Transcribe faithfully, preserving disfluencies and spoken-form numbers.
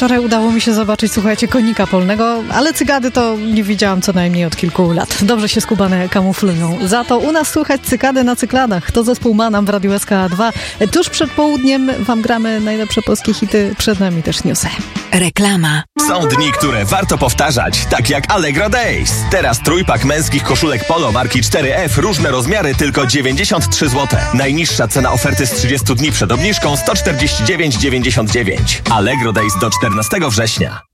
Wczoraj udało mi się zobaczyć, słuchajcie, konika polnego, ale cygady to nie widziałam co najmniej od kilku lat. Dobrze się skubane kamuflują. Za to u nas słychać cykady na cykladach. To zespół Manam w Radiu S K dwa. Tuż przed południem wam gramy najlepsze polskie hity, przed nami też newsy. Reklama. Są dni, które warto powtarzać, tak jak Allegro Days. Teraz trójpak męskich koszulek Polo marki cztery F, różne rozmiary, tylko dziewięćdziesiąt trzy złote. Najniższa cena oferty z trzydziestu dni przed obniżką sto czterdzieści dziewięć dziewięćdziesiąt dziewięć. Allegro Days do czternastego września.